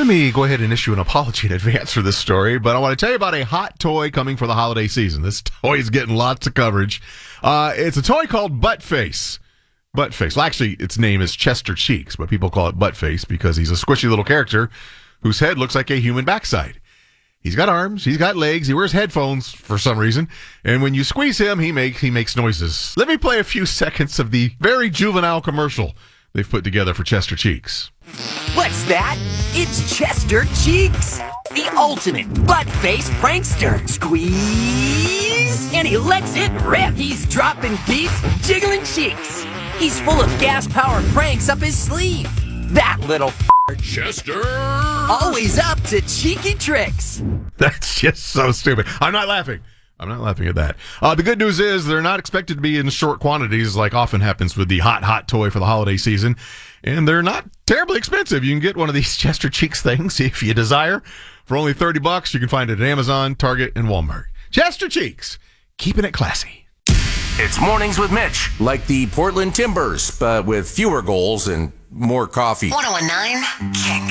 Let me go ahead and issue an apology in advance for this story, but I want to tell you about a hot toy coming for the holiday season. This toy is getting lots of coverage. It's a toy called Buttface. Buttface. Well, actually, its name is Chester Cheeks, but people call it Buttface because he's a squishy little character whose head looks like a human backside. He's got arms, he's got legs, he wears headphones for some reason, and when you squeeze him, he makes noises. Let me play a few seconds of the very juvenile commercial they've put together for Chester Cheeks. What's that? It's Chester Cheeks, the ultimate butt-faced prankster. Squeeze, and he lets it rip. He's dropping beats, jiggling cheeks. He's full of gas-powered pranks up his sleeve. That little Chester! Always up to cheeky tricks. That's just so stupid. I'm not laughing at that. The good news is they're not expected to be in short quantities like often happens with the hot toy for the holiday season. And they're not terribly expensive. You can get one of these Chester Cheeks things if you desire. For only $30, you can find it at Amazon, Target, and Walmart. Chester Cheeks, keeping it classy. It's Mornings with Mitch, like the Portland Timbers, but with fewer goals and more coffee. 1019 Kick.